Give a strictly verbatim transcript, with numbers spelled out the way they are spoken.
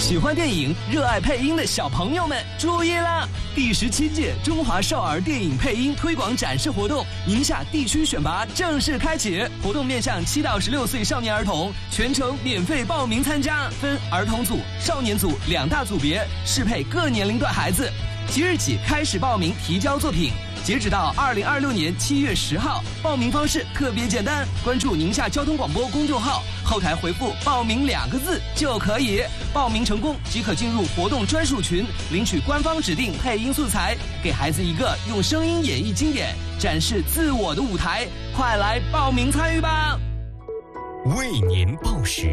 喜欢电影、热爱配音的小朋友们注意啦！第十七届中华少儿电影配音推广展示活动宁夏地区选拔正式开启，活动面向七到十六岁少年儿童，全程免费报名参加，分儿童组、少年组两大组别，适配各年龄段孩子。即日起开始报名提交作品，截止到二零二六年七月十号。报名方式特别简单，关注宁夏交通广播公众号，后台回复“报名”两个字就可以。报名成功即可进入活动专属群，领取官方指定配音素材，给孩子一个用声音演绎经典、展示自我的舞台。快来报名参与吧！ 为您报时。